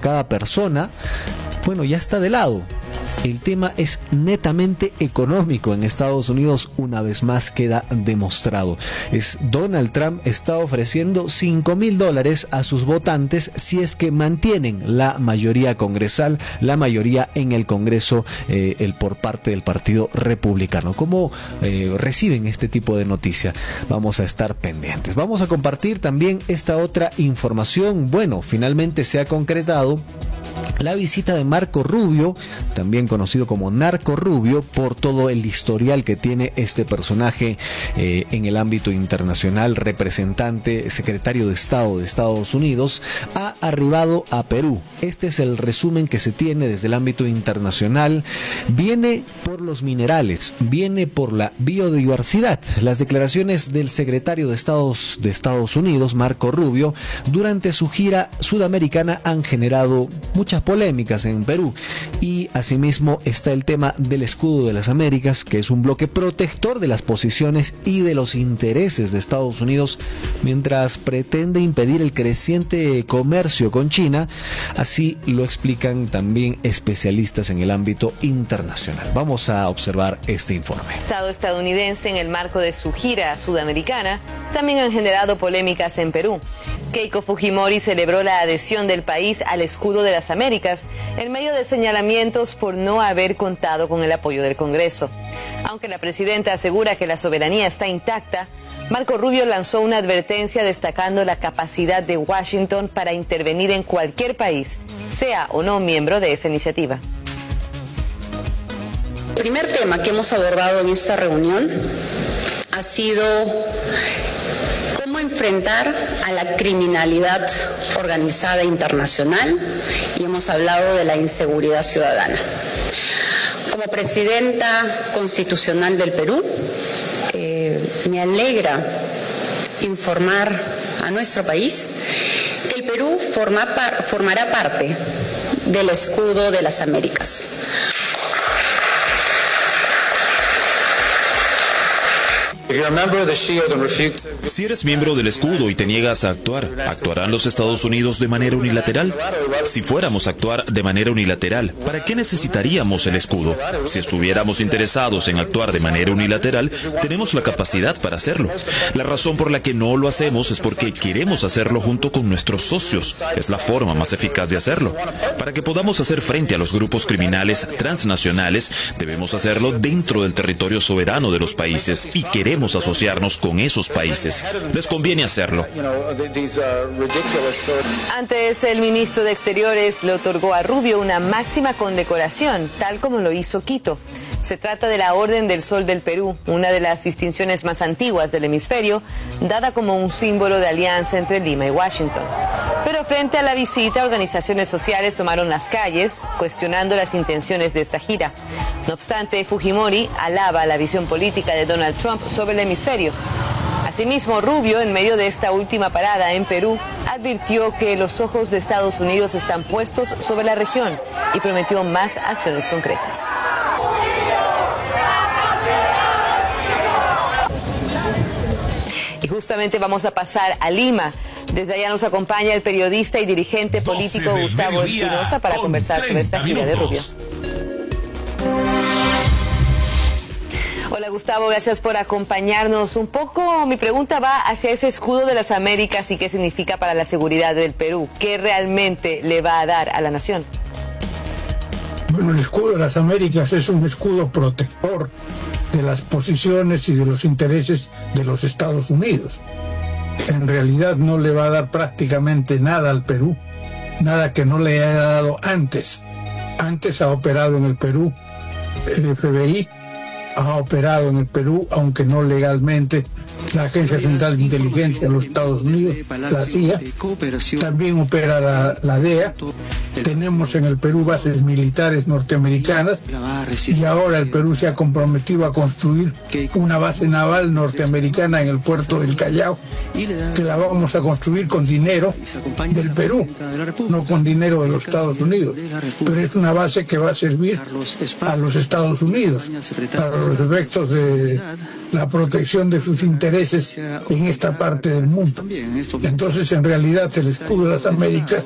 cada persona, bueno, ya está de lado. El tema es netamente económico en Estados Unidos, una vez más queda demostrado. Donald Trump está ofreciendo $5,000 a sus votantes si es que mantienen la mayoría congresal, la mayoría en el Congreso por parte del Partido Republicano. ¿Cómo reciben este tipo de noticias? Vamos a estar pendientes. Vamos a compartir también esta otra información. Bueno, finalmente se ha concretado la visita de Marco Rubio, también conocido como Narco Rubio, por todo el historial que tiene este personaje en el ámbito internacional, representante, secretario de Estado de Estados Unidos, ha arribado a Perú. Este es el resumen que se tiene desde el ámbito internacional. Viene por los minerales, viene por la biodiversidad. Las declaraciones del secretario de Estados Unidos, Marco Rubio, durante su gira sudamericana han generado muchas polémicas en Perú, y asimismo está el tema del escudo de las Américas, que es un bloque protector de las posiciones y de los intereses de Estados Unidos mientras pretende impedir el creciente comercio con China. Así lo explican también especialistas en el ámbito internacional. Vamos a observar este informe. El Estado estadounidense, en el marco de su gira sudamericana, también han generado polémicas en Perú. Keiko Fujimori celebró la adhesión del país al escudo de las Américas en medio de señalamientos por no haber contado con el apoyo del Congreso. Aunque la presidenta asegura que la soberanía está intacta, Marco Rubio lanzó una advertencia destacando la capacidad de Washington para intervenir en cualquier país, sea o no miembro de esa iniciativa. El primer tema que hemos abordado en esta reunión ha sido cómo enfrentar a la criminalidad organizada internacional, y hemos hablado de la inseguridad ciudadana. Como presidenta constitucional del Perú, me alegra informar a nuestro país que el Perú formará parte del escudo de las Américas. Si eres miembro del escudo y te niegas a actuar, ¿actuarán los Estados Unidos de manera unilateral? Si fuéramos a actuar de manera unilateral, ¿para qué necesitaríamos el escudo? Si estuviéramos interesados en actuar de manera unilateral, tenemos la capacidad para hacerlo. La razón por la que no lo hacemos es porque queremos hacerlo junto con nuestros socios. Es la forma más eficaz de hacerlo. Para que podamos hacer frente a los grupos criminales transnacionales, debemos hacerlo dentro del territorio soberano de los países, y queremos asociarnos con esos países. Les conviene hacerlo. Antes, el ministro de Exteriores le otorgó a Rubio una máxima condecoración, tal como lo hizo Quito. Se trata de la Orden del Sol del Perú, una de las distinciones más antiguas del hemisferio, dada como un símbolo de alianza entre Lima y Washington. Pero frente a la visita, organizaciones sociales tomaron las calles, cuestionando las intenciones de esta gira. No obstante, Fujimori alaba la visión política de Donald Trump sobre el hemisferio. Asimismo, Rubio, en medio de esta última parada en Perú, advirtió que los ojos de Estados Unidos están puestos sobre la región y prometió más acciones concretas. Y justamente vamos a pasar a Lima. Desde allá nos acompaña el periodista y dirigente político Gustavo Espinosa para conversar sobre esta gira de Rubio. Hola Gustavo, gracias por acompañarnos. Un poco mi pregunta va hacia ese escudo de las Américas y qué significa para la seguridad del Perú. ¿Qué realmente le va a dar a la nación? Bueno, el escudo de las Américas es un escudo protector de las posiciones y de los intereses de los Estados Unidos. En realidad no le va a dar prácticamente nada al Perú, nada que no le haya dado antes. Antes ha operado en el Perú el FBI, ha operado en el Perú, aunque no legalmente, la Agencia Central de Inteligencia de los Estados Unidos, la CIA, también opera la DEA. Tenemos en el Perú bases militares norteamericanas y ahora el Perú se ha comprometido a construir una base naval norteamericana en el puerto del Callao, que la vamos a construir con dinero del Perú, no con dinero de los Estados Unidos, pero es una base que va a servir a los Estados Unidos para los efectos de la protección de sus intereses en esta parte del mundo. Entonces, en realidad, el escudo de las Américas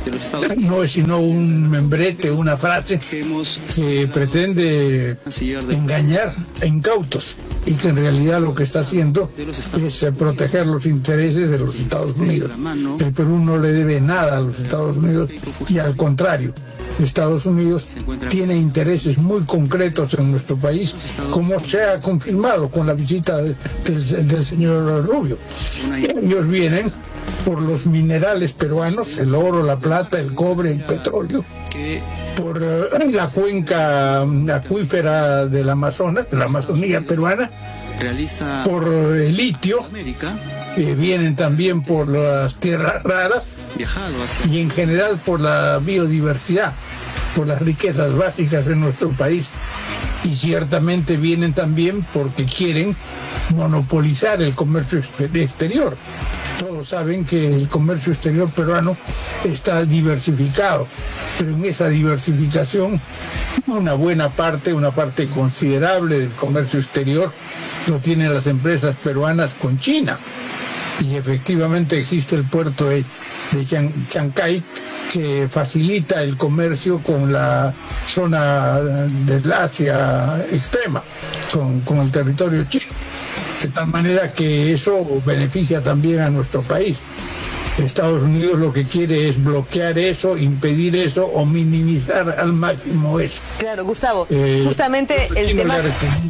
no es sino un membrete, una frase que pretende engañar a incautos y que en realidad lo que está haciendo es proteger los intereses de los Estados Unidos. El Perú no le debe nada a los Estados Unidos y al contrario, Estados Unidos tiene intereses muy concretos en nuestro país, como se ha confirmado con la visita del señor Rubio. Ellos vienen por los minerales peruanos, el oro, la plata, el cobre, el petróleo, por la cuenca acuífera del Amazonas, de la Amazonía peruana, por el litio, vienen también por las tierras raras y en general por la biodiversidad, por las riquezas básicas de nuestro país. Y ciertamente vienen también porque quieren monopolizar el comercio exterior. Todos saben que el comercio exterior peruano está diversificado, pero en esa diversificación una buena parte, una parte considerable del comercio exterior lo tienen las empresas peruanas con China. Y efectivamente existe el puerto de Chancay que facilita el comercio con la zona del Asia extrema, con el territorio chino. De tal manera que eso beneficia también a nuestro país. Estados Unidos lo que quiere es bloquear eso, impedir eso o minimizar al máximo eso. Claro, Gustavo, justamente el tema...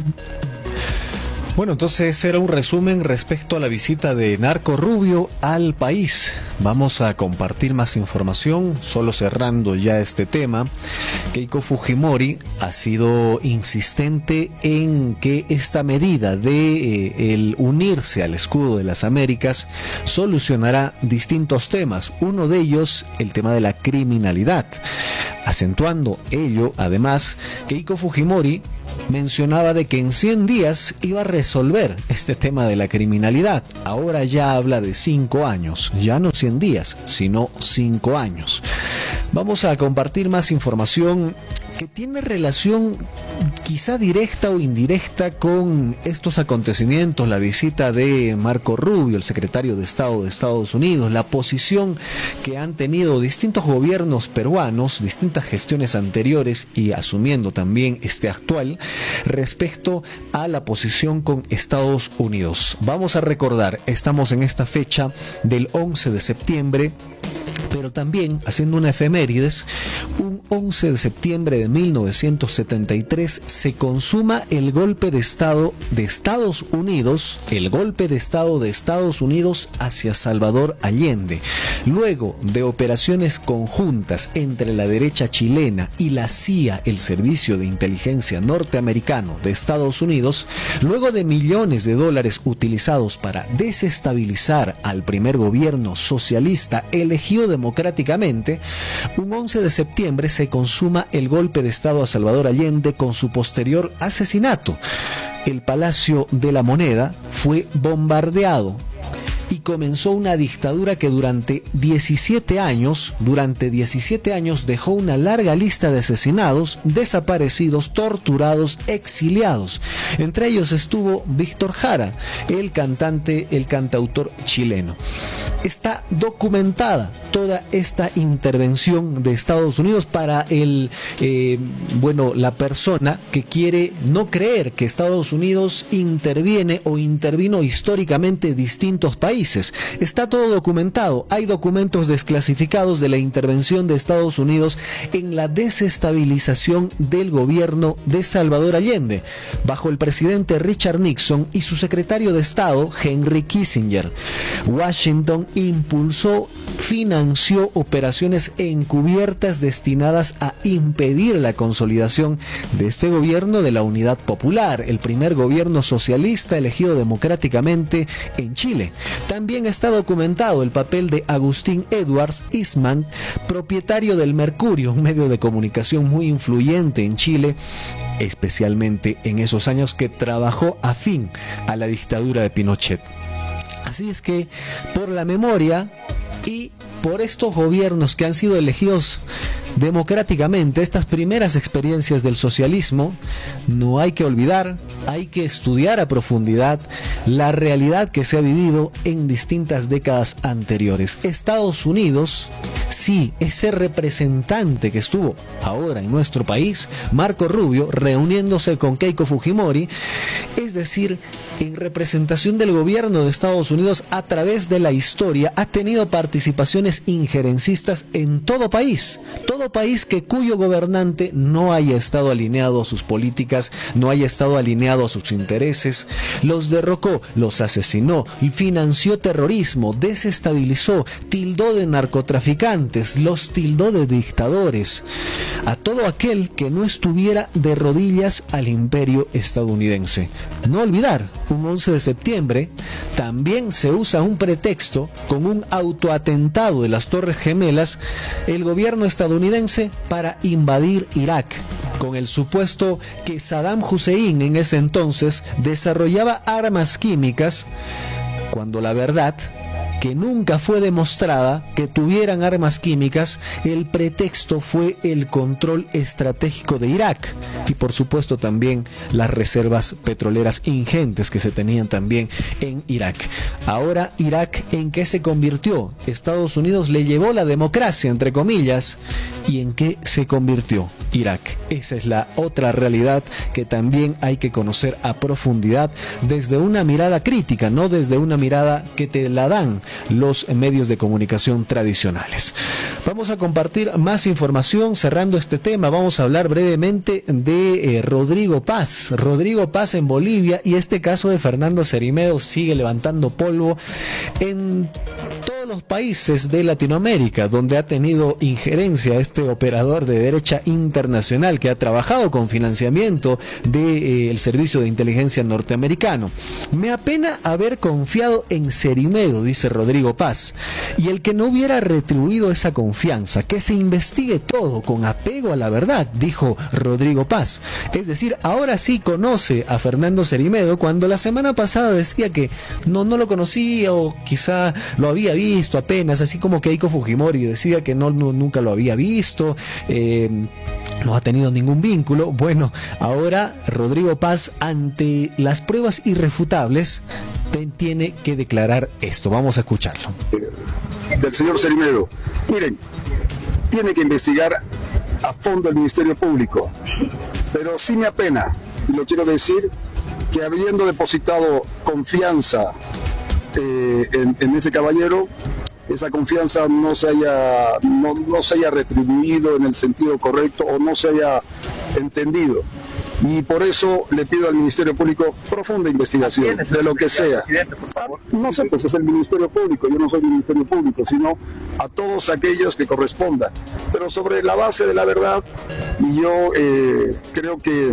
Bueno, entonces era un resumen respecto a la visita de Narco Rubio al país. Vamos a compartir más información, solo cerrando ya este tema. Keiko Fujimori ha sido insistente en que esta medida de el unirse al escudo de las Américas solucionará distintos temas. Uno de ellos, el tema de la criminalidad. Acentuando ello, además, Keiko Fujimori mencionaba de que en 100 días iba a resolver este tema de la criminalidad. Ahora ya habla de 5 años, ya no 100 días, sino 5 años. Vamos a compartir más información que tiene relación quizá directa o indirecta con estos acontecimientos, la visita de Marco Rubio, el secretario de Estado de Estados Unidos, la posición que han tenido distintos gobiernos peruanos, distintas gestiones anteriores y asumiendo también este actual, respecto a la posición con Estados Unidos. Vamos a recordar, estamos en esta fecha del 11 de septiembre, pero también haciendo una efemérides, un 11 de septiembre de 1973 se consuma el golpe de Estado de Estados Unidos, el golpe de Estado de Estados Unidos hacia Salvador Allende. Luego de operaciones conjuntas entre la derecha chilena y la CIA, el Servicio de Inteligencia norteamericano de Estados Unidos, luego de millones de dólares utilizados para desestabilizar al primer gobierno socialista elegido democráticamente, un 11 de septiembre se consuma el golpe de Estado a Salvador Allende con su posterior asesinato. El Palacio de la Moneda fue bombardeado y comenzó una dictadura que durante 17 años dejó una larga lista de asesinados, desaparecidos, torturados, exiliados. Entre ellos estuvo Víctor Jara, el cantautor chileno. Está documentada toda esta intervención de Estados Unidos para la persona que quiere no creer que Estados Unidos interviene o intervino históricamente distintos países. Está todo documentado. Hay documentos desclasificados de la intervención de Estados Unidos en la desestabilización del gobierno de Salvador Allende, bajo el presidente Richard Nixon y su secretario de Estado, Henry Kissinger. Washington impulsó, financió operaciones encubiertas destinadas a impedir la consolidación de este gobierno de la Unidad Popular, el primer gobierno socialista elegido democráticamente en Chile. También está documentado el papel de Agustín Edwards Eastman, propietario del Mercurio, un medio de comunicación muy influyente en Chile, especialmente en esos años que trabajó afín a la dictadura de Pinochet. Así es que, por la memoria y por estos gobiernos que han sido elegidos democráticamente, estas primeras experiencias del socialismo, no hay que olvidar, hay que estudiar a profundidad la realidad que se ha vivido en distintas décadas anteriores. Estados Unidos Sí, ese representante que estuvo ahora en nuestro país, Marco Rubio, reuniéndose con Keiko Fujimori, es decir, en representación del gobierno de Estados Unidos a través de la historia, ha tenido participaciones injerencistas en todo país cuyo gobernante no haya estado alineado a sus políticas, no haya estado alineado a sus intereses, los derrocó, los asesinó, financió terrorismo, desestabilizó, tildó de narcotraficantes, los tildó de dictadores, a todo aquel que no estuviera de rodillas al imperio estadounidense. No olvidar, un 11 de septiembre también se usa un pretexto con un autoatentado de las Torres Gemelas, el gobierno estadounidense para invadir Irak, con el supuesto que Saddam Hussein en ese entonces desarrollaba armas químicas, cuando la verdad que nunca fue demostrada que tuvieran armas químicas. El pretexto fue el control estratégico de Irak y por supuesto también las reservas petroleras ingentes que se tenían también en Irak. Ahora Irak, ¿en qué se convirtió? Estados Unidos le llevó la democracia, entre comillas, ¿y en qué se convirtió Irak? Esa es la otra realidad que también hay que conocer a profundidad desde una mirada crítica, no desde una mirada que te la dan los medios de comunicación tradicionales. Vamos a compartir más información cerrando este tema. Vamos a hablar brevemente de Rodrigo Paz en Bolivia, y este caso de Fernando Cerimedo sigue levantando polvo en todos los países de Latinoamérica donde ha tenido injerencia este operador de derecha internacional que ha trabajado con financiamiento del servicio de inteligencia norteamericano. Me apena haber confiado en Cerimedo, dice Rodrigo Paz, y el que no hubiera retribuido esa confianza, que se investigue todo con apego a la verdad, dijo Rodrigo Paz. Es decir, ahora sí conoce a Fernando Cerimedo, cuando la semana pasada decía que no lo conocía o quizá lo había visto apenas, así como Keiko Fujimori decía que nunca lo había visto, no ha tenido ningún vínculo. Bueno, ahora Rodrigo Paz, ante las pruebas irrefutables, tiene que declarar esto. Vamos a escucharlo. Del señor Cerimedo. Miren, tiene que investigar a fondo el Ministerio Público, pero sí me apena, y lo quiero decir, que habiendo depositado confianza en ese caballero, esa confianza no se haya retribuido en el sentido correcto o no se haya entendido. Y por eso le pido al Ministerio Público profunda investigación de lo que sea. No sé, pues es el Ministerio Público, yo no soy el Ministerio Público, sino a todos aquellos que correspondan. Pero sobre la base de la verdad, y yo creo que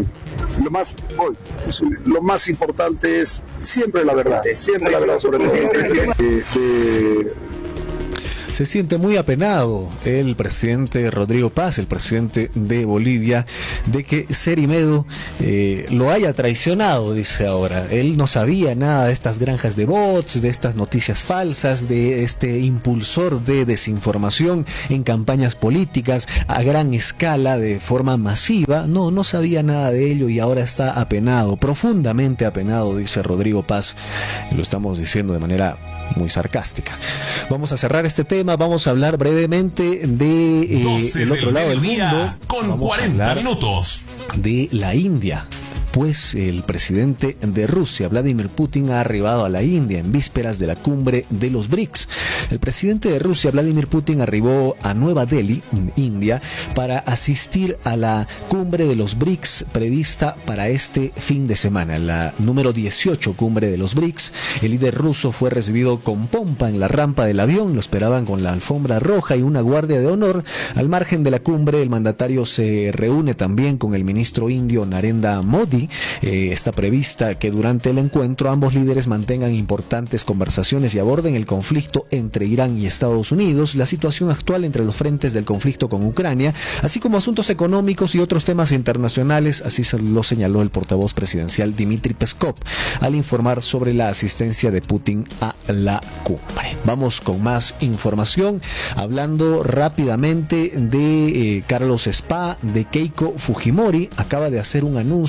lo más importante es siempre la verdad sobre el Se siente muy apenado el presidente Rodrigo Paz, el presidente de Bolivia, de que Cerimedo lo haya traicionado, dice ahora. Él no sabía nada de estas granjas de bots, de estas noticias falsas, de este impulsor de desinformación en campañas políticas a gran escala, de forma masiva. No sabía nada de ello y ahora está apenado, profundamente apenado, dice Rodrigo Paz. Lo estamos diciendo de manera muy sarcástica. Vamos a cerrar este tema, vamos a hablar brevemente de el otro lado del mundo. Con 40 minutos. De la India. Pues el presidente de Rusia, Vladimir Putin, ha arribado a la India en vísperas de la cumbre de los BRICS. El presidente de Rusia, Vladimir Putin, arribó a Nueva Delhi, India, para asistir a la cumbre de los BRICS prevista para este fin de semana, la número 18 cumbre de los BRICS. El líder ruso fue recibido con pompa en la rampa del avión, lo esperaban con la alfombra roja y una guardia de honor. Al margen de la cumbre, el mandatario se reúne también con el ministro indio Narendra Modi. Está prevista que durante el encuentro ambos líderes mantengan importantes conversaciones y aborden el conflicto entre Irán y Estados Unidos, la situación actual entre los frentes del conflicto con Ucrania, así como asuntos económicos y otros temas internacionales. Así se lo señaló el portavoz presidencial Dmitry Peskov al informar sobre la asistencia de Putin a la cumbre. Vamos con más información, hablando rápidamente de Carlos Spa, de Keiko Fujimori. Acaba de hacer un anuncio Carlos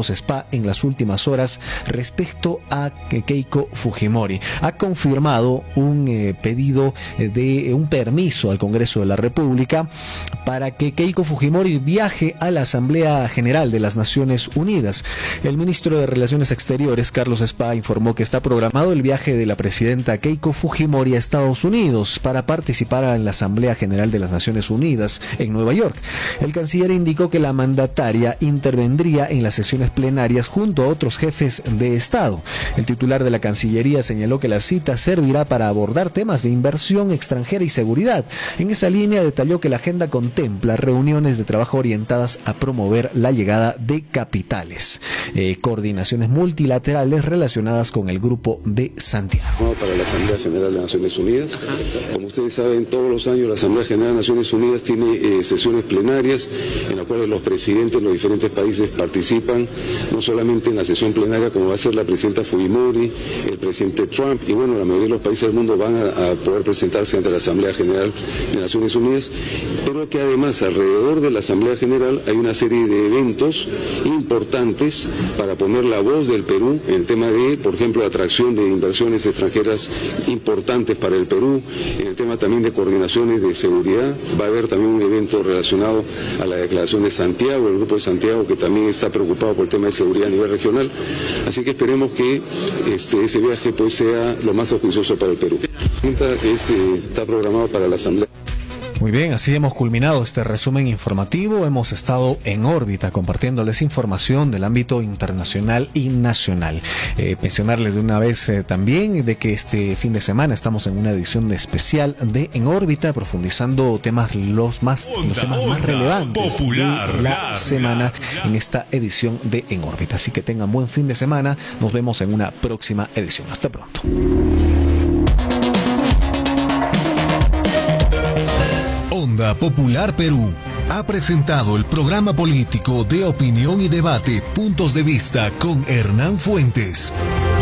Carlos Spa en las últimas horas respecto a Keiko Fujimori. Ha confirmado un pedido de un permiso al Congreso de la República para que Keiko Fujimori viaje a la Asamblea General de las Naciones Unidas. El ministro de Relaciones Exteriores, Carlos Spa, informó que está programado el viaje de la presidenta Keiko Fujimori a Estados Unidos para participar en la Asamblea General de las Naciones Unidas en Nueva York. El canciller indicó que la mandataria intervendría en las sesiones plenarias junto a otros jefes de Estado. El titular de la Cancillería señaló que la cita servirá para abordar temas de inversión extranjera y seguridad. En esa línea detalló que la agenda contempla reuniones de trabajo orientadas a promover la llegada de capitales, coordinaciones multilaterales relacionadas con el Grupo de Santiago. Para la Asamblea General de Naciones Unidas, como ustedes saben, todos los años la Asamblea General de Naciones Unidas tiene sesiones plenarias en las cuales los presidentes de los diferentes países participan, no solamente en la sesión plenaria como va a ser la presidenta Fujimori, el presidente Trump, y bueno, la mayoría de los países del mundo van a poder presentarse ante la Asamblea General de Naciones Unidas, pero que además alrededor de la Asamblea General hay una serie de eventos importantes para poner la voz del Perú en el tema de, por ejemplo, atracción de inversiones extranjeras importantes para el Perú, en el tema también de coordinaciones de seguridad. Va a haber también un evento relacionado a la Declaración de Santiago, el Grupo de Santiago, que también está preocupado por el tema de seguridad a nivel regional. Así que esperemos que ese viaje pues sea lo más auspicioso para el Perú. Está programado para la Asamblea. Muy bien, así hemos culminado este resumen informativo. Hemos estado en órbita compartiéndoles información del ámbito internacional y nacional. Mencionarles de una vez también de que este fin de semana estamos en una edición especial de En órbita, profundizando temas los temas más relevantes popular, de la semana en esta edición de En órbita. Así que tengan buen fin de semana. Nos vemos en una próxima edición. Hasta pronto. Onda Popular Perú ha presentado el programa político de opinión y debate Puntos de Vista con Hernán Fuentes.